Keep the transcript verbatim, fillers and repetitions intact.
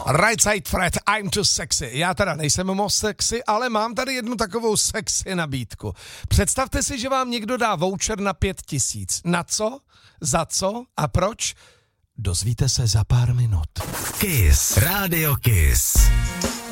Right Side Fred, I'm too sexy. Já teda nejsem moc sexy, ale mám tady jednu takovou sexy nabídku. Představte si, že vám někdo dá voucher na pět tisíc. Na co? Za co? A proč? Dozvíte se za pár minut. Kiss. Radio Kiss.